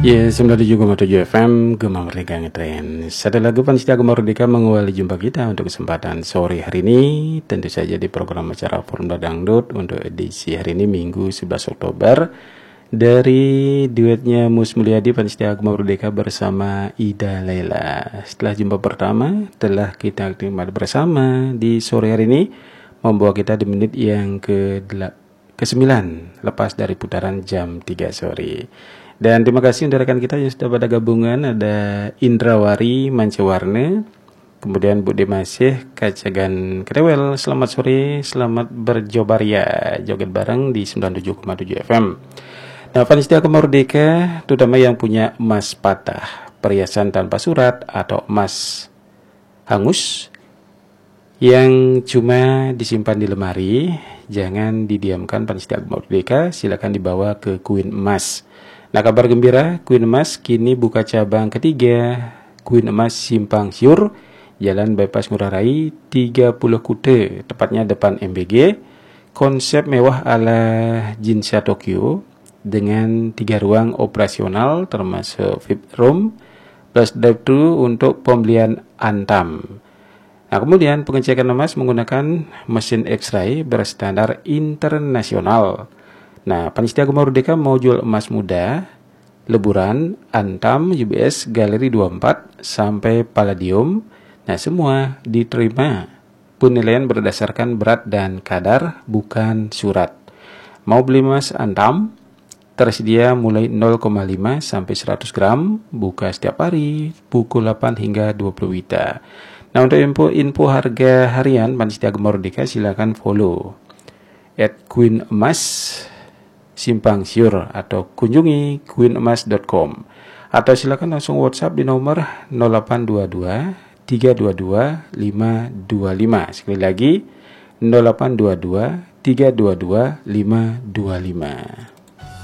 Ya, 97,7 FM Gema Merdeka Ngetren. Satu lagu Panitia Gema Merdeka mengawali jumpa kita untuk kesempatan sore hari ini. Tentu saja di program acara Formula Dangdut untuk edisi hari ini Minggu 11 Oktober. Dari duetnya Mus Mulyadi Panitia Gema Merdeka bersama Ida Laila. Setelah jumpa pertama, telah kita nikmati bersama di sore hari ini, membawa kita di menit yang ke-9 lepas dari putaran jam 3 sore. Dan terima kasih untuk rekan kita yang sudah pada gabungan. Ada Indrawari Mancewarne, kemudian Bu Demasih Kacagan Krewel. Selamat sore, selamat berjobaria, joget bareng di 97,7 FM. Nah, Panitia Gema Merdeka, terutama yang punya emas patah, perhiasan tanpa surat atau emas hangus yang cuma disimpan di lemari, jangan didiamkan. Panitia Gema Merdeka, silakan dibawa ke Queen Emas. Nah, kabar gembira, Queen Emas kini buka cabang ketiga. Queen Emas Simpang Siur, Jalan Bypass Ngurah Rai 30 Kute, tepatnya depan MBG. Konsep mewah ala Ginza Tokyo dengan 3 ruang operasional termasuk VIP room plus drive-thru untuk pembelian Antam. Nah, kemudian pengecekan emas menggunakan mesin X-ray berstandar internasional. Nah, Panitia Gema Merdeka mau jual emas muda, leburan, Antam, UBS, Galeri 24, sampai Palladium. Nah, semua diterima. Penilaian berdasarkan berat dan kadar, bukan surat. Mau beli emas Antam? Tersedia mulai 0,5 sampai 100 gram, buka setiap hari, pukul 8 hingga 20 WITA. Nah, untuk info harga harian Panitia Gema Merdeka, silakan follow @Queen Emas Simpang Siur atau kunjungi queenemas.com atau silakan langsung WhatsApp di nomor 0822 322 525. Sekali lagi 0822 322 525.